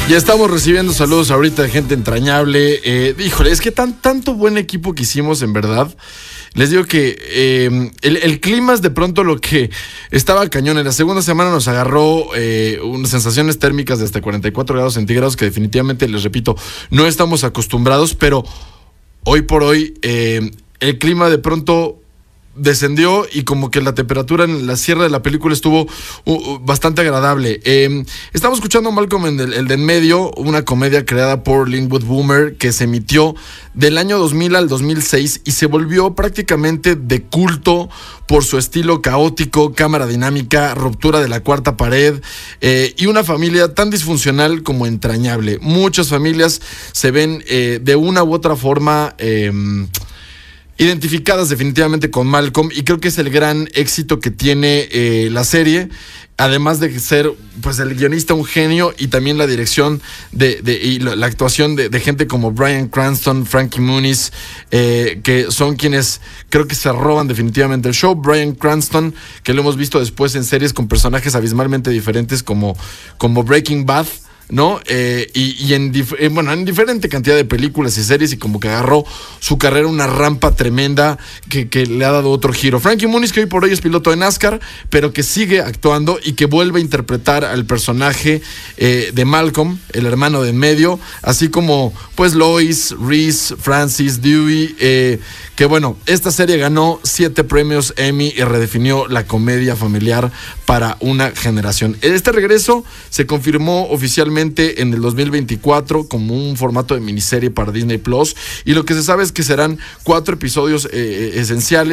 Ya estamos recibiendo saludos ahorita de gente entrañable. Híjole, es que tanto buen equipo que hicimos, en verdad. Les digo que el clima es de pronto lo que estaba cañón. En la segunda semana nos agarró unas sensaciones térmicas de hasta 44 grados centígrados que definitivamente, les repito, no estamos acostumbrados, pero hoy por hoy el clima de pronto descendió y como que la temperatura en la sierra de la película estuvo bastante agradable. Estamos escuchando Malcolm en el de en medio, una comedia creada por Linwood Boomer que se emitió del año 2000 al 2006 y se volvió prácticamente de culto por su estilo caótico, cámara dinámica, ruptura de la cuarta pared y una familia tan disfuncional como entrañable. Muchas familias se ven de una u otra forma identificadas definitivamente con Malcolm, y creo que es el gran éxito que tiene la serie, además de ser pues el guionista un genio, y también la dirección y la actuación de gente como Bryan Cranston, Frankie Muniz, que son quienes creo que se roban definitivamente el show. Bryan Cranston, que lo hemos visto después en series con personajes abismalmente diferentes como Breaking Bad, ¿no? Y en diferente cantidad de películas y series, y como que agarró su carrera una rampa tremenda que le ha dado otro giro. Frankie Muniz, que hoy por hoy es piloto de NASCAR, pero que sigue actuando y que vuelve a interpretar al personaje de Malcolm, el hermano de en medio, así como pues Lois, Reese, Francis, Dewey, que bueno, esta serie ganó 7 premios Emmy y redefinió la comedia familiar para una generación. Este regreso se confirmó oficialmente en el 2024 como un formato de miniserie para Disney Plus, y lo que se sabe es que serán 4 episodios esenciales